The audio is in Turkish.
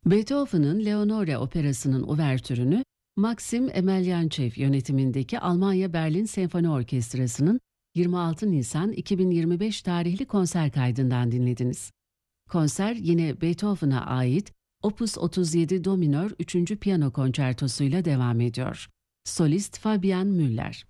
Beethoven'ın Leonore operasının uvertürünü Maxim Emelyanchev yönetimindeki Almanya Berlin Senfoni Orkestrası'nın 26 Nisan 2025 tarihli konser kaydından dinlediniz. Konser yine Beethoven'a ait Opus 37 Do minör 3. Piyano Konçertosuyla devam ediyor. Solist Fabian Müller.